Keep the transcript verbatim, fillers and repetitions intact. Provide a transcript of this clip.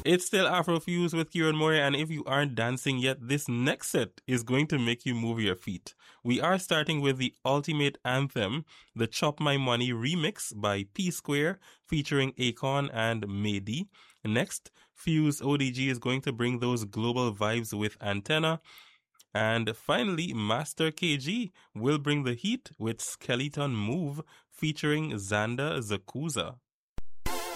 It's still Afrofuse with Kieran Moore, and if you aren't dancing yet, this next set is going to make you move your feet. We are starting with the ultimate anthem, the Chop My Money remix by P Square featuring Akon and Mady. Next, Fuse O D G is going to bring those global vibes with Antenna. And finally, Master K G will bring the heat with Skeleton Move featuring Xander Zakuza.